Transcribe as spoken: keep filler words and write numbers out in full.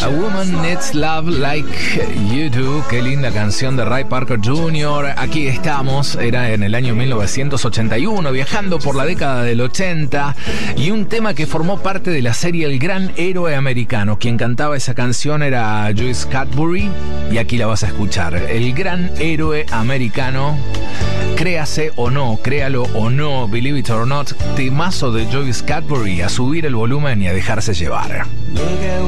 A Woman Needs Love Like You Do. Qué linda canción de Ray Parker junior Aquí estamos, era en el año mil novecientos ochenta y uno, viajando por la década del ochenta, y un tema que formó parte de la serie El Gran Héroe Americano. Quien cantaba esa canción era Joyce Cadbury, y aquí la vas a escuchar. El Gran Héroe Americano, créase o no, créalo o no, believe it or not, temazo de Joyce Cadbury. A subir el volumen y a dejarse llevar.